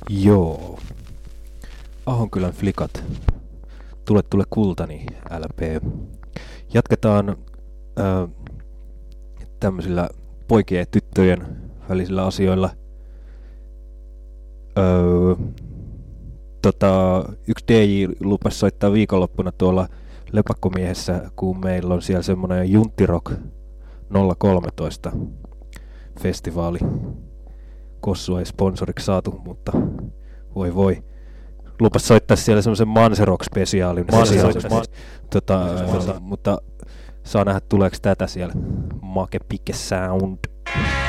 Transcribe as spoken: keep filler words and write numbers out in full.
Joo. Ahonkylän flikat. Tule tule kultani, L P. Jatketaan äh, tämmöisillä poikien ja tyttöjen välisillä asioilla. Öö, tota, yksi D J lupasi soittaa viikonloppuna tuolla Lepakkomiehessä, kun meillä on siellä semmoinen Junttirock nolla kolmetoista festivaali. Kossu ei sponsoriksi saatu, mutta voi voi. Lupas soittaa siellä semmoisen Manserock-spesiaalin. Tota, tota, mutta saa nähdä tuleeko tätä siellä. Make Pike Sound.